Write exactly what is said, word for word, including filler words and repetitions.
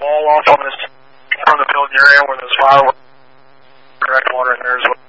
wall off on this from the building area where there's fireworks, direct water in there as well.